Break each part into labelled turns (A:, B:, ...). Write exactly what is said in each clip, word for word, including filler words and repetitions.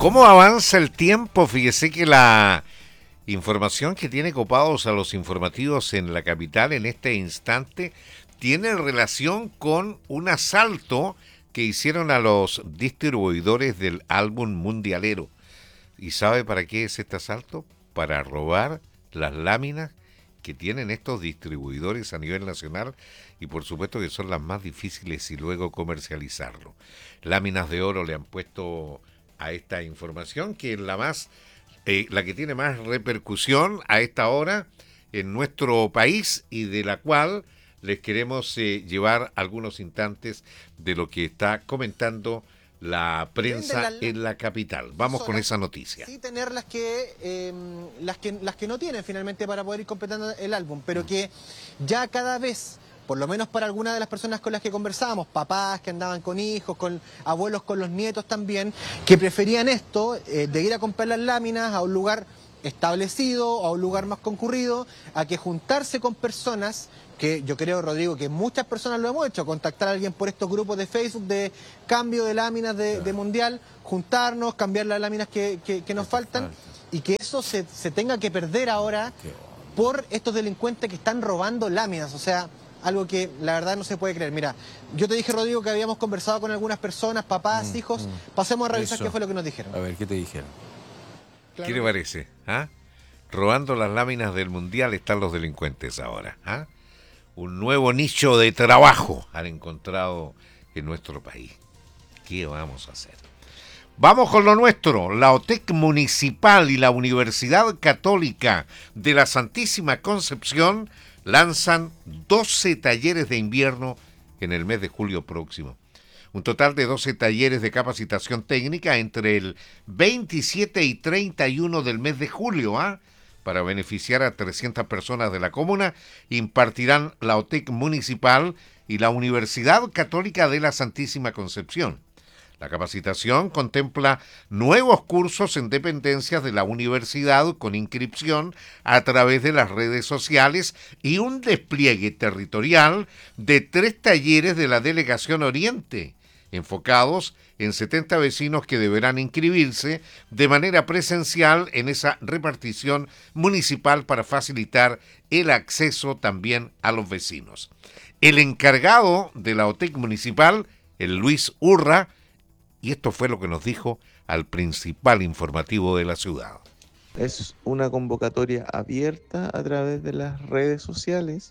A: ¿Cómo avanza el tiempo? Fíjese que la información que tiene copados a los informativos en la capital en este instante tiene relación con un asalto que hicieron a los distribuidores del álbum mundialero. ¿Y sabe para qué es este asalto? Para robar las láminas que tienen estos distribuidores a nivel nacional y por supuesto que son las más difíciles y luego comercializarlo. Láminas de oro le han puesto a esta información, que es la más, eh, la que tiene más repercusión a esta hora en nuestro país y de la cual les queremos eh, llevar algunos instantes de lo que está comentando la prensa la, en la capital. Vamos con esa noticia.
B: Sí, tener las que, eh, las que las que no tienen finalmente para poder ir completando el álbum, pero que ya cada vez, por lo menos para algunas de las personas con las que conversábamos, papás que andaban con hijos, con abuelos con los nietos también, que preferían esto, eh, de ir a comprar las láminas a un lugar establecido, a un lugar más concurrido, a que juntarse con personas, que yo creo, Rodrigo, que muchas personas lo hemos hecho, contactar a alguien por estos grupos de Facebook de cambio de láminas de, de Mundial, juntarnos, cambiar las láminas que, que, que nos faltan, y que eso se, se tenga que perder ahora por estos delincuentes que están robando láminas, o sea, algo que la verdad no se puede creer. Mira, yo te dije, Rodrigo, que habíamos conversado con algunas personas, papás, mm, hijos, mm. pasemos a revisar Eso. qué fue lo que nos dijeron.
C: A ver, ¿qué te dijeron?
A: Claro. ¿Qué le parece? ¿Ah? Robando las láminas del Mundial están los delincuentes ahora. ¿Ah? Un nuevo nicho de trabajo han encontrado en nuestro país. ¿Qué vamos a hacer? Vamos con lo nuestro. La O T E C Municipal y la Universidad Católica de la Santísima Concepción lanzan doce talleres de invierno en el mes de julio próximo. Un total de doce talleres de capacitación técnica entre el veintisiete y treinta y uno del mes de julio, ¿ah? ¿eh? Para beneficiar a trescientas personas de la comuna, impartirán la O T E C Municipal y la Universidad Católica de la Santísima Concepción. La capacitación contempla nuevos cursos en dependencias de la universidad con inscripción a través de las redes sociales y un despliegue territorial de tres talleres de la Delegación Oriente, enfocados en setenta vecinos que deberán inscribirse de manera presencial en esa repartición municipal para facilitar el acceso también a los vecinos. El encargado de la O T E C Municipal, el Luis Urra, y esto fue lo que nos dijo al principal informativo de la ciudad.
D: Es una convocatoria abierta a través de las redes sociales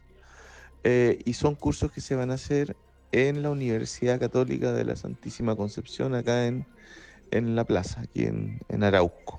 D: eh, y son cursos que se van a hacer en la Universidad Católica de la Santísima Concepción, acá en, en la plaza, aquí en, en Arauco.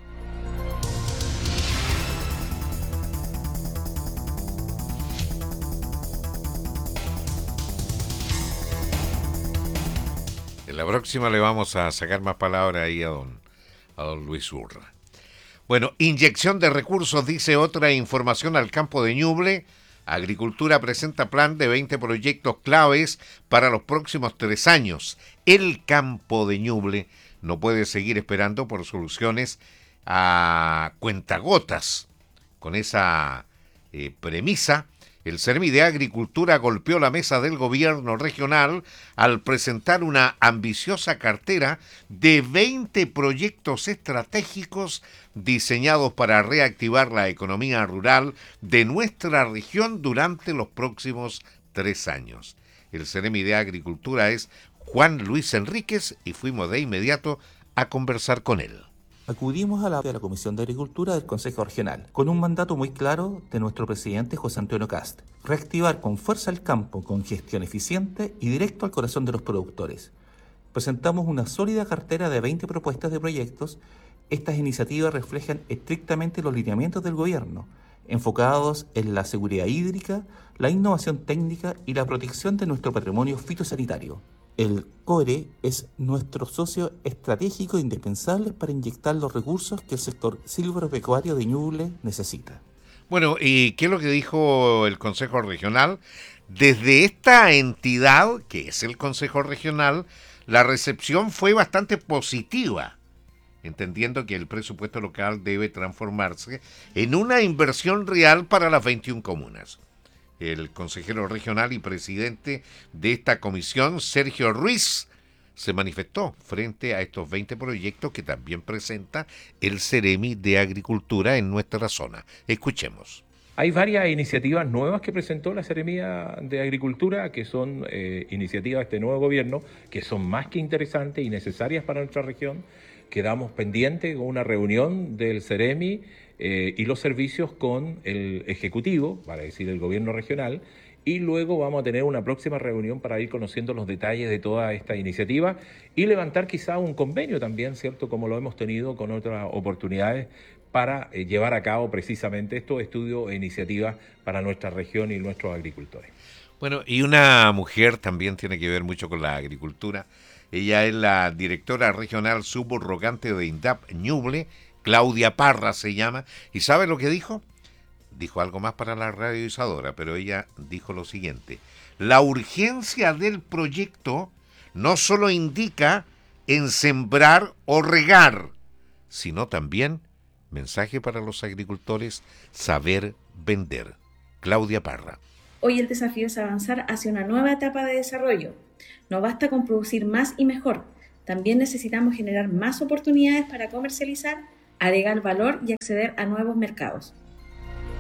A: En la próxima le vamos a sacar más palabras ahí a don, a don Luis Urra. Bueno, inyección de recursos, dice otra información al campo de Ñuble. Agricultura presenta plan de veinte proyectos claves para los próximos tres años. El campo de Ñuble no puede seguir esperando por soluciones a cuentagotas. Con esa eh, premisa, el Ceremi de Agricultura golpeó la mesa del gobierno regional al presentar una ambiciosa cartera de veinte proyectos estratégicos diseñados para reactivar la economía rural de nuestra región durante los próximos tres años. El Ceremi de Agricultura es Juan Luis Enríquez y fuimos de inmediato a conversar con él.
E: Acudimos a la, a la Comisión de Agricultura del Consejo Regional, con un mandato muy claro de nuestro presidente José Antonio Kast: reactivar con fuerza el campo, con gestión eficiente y directo al corazón de los productores. Presentamos una sólida cartera de veinte propuestas de proyectos. Estas iniciativas reflejan estrictamente los lineamientos del gobierno, enfocados en la seguridad hídrica, la innovación técnica y la protección de nuestro patrimonio fitosanitario. El CORE es nuestro socio estratégico e indispensable para inyectar los recursos que el sector silvopecuario de Ñuble necesita.
A: Bueno, ¿y qué es lo que dijo el Consejo Regional? Desde esta entidad, que es el Consejo Regional, la recepción fue bastante positiva, entendiendo que el presupuesto local debe transformarse en una inversión real para las veintiuna comunas. El consejero regional y presidente de esta comisión, Sergio Ruiz, se manifestó frente a estos veinte proyectos que también presenta el Ceremi de Agricultura en nuestra zona. Escuchemos.
C: Hay varias iniciativas nuevas que presentó la Seremía de Agricultura, que son eh, iniciativas de este nuevo gobierno, que son más que interesantes y necesarias para nuestra región. Quedamos pendientes con una reunión del Ceremi eh, y los servicios con el Ejecutivo, para decir el gobierno regional, y luego vamos a tener una próxima reunión para ir conociendo los detalles de toda esta iniciativa y levantar quizá un convenio también, ¿cierto?, como lo hemos tenido con otras oportunidades, para eh, llevar a cabo precisamente estos estudios e iniciativas para nuestra región y nuestros agricultores.
A: Bueno, y una mujer también tiene que ver mucho con la agricultura. Ella es la directora regional subrogante de INDAP Ñuble, Claudia Parra se llama, ¿y sabe lo que dijo? Dijo algo más para la radioizadora, pero ella dijo lo siguiente: la urgencia del proyecto no solo indica en sembrar o regar, sino también, mensaje para los agricultores, saber vender. Claudia Parra.
F: Hoy el desafío es avanzar hacia una nueva etapa de desarrollo. No basta con producir más y mejor, también necesitamos generar más oportunidades para comercializar, agregar valor y acceder a nuevos mercados.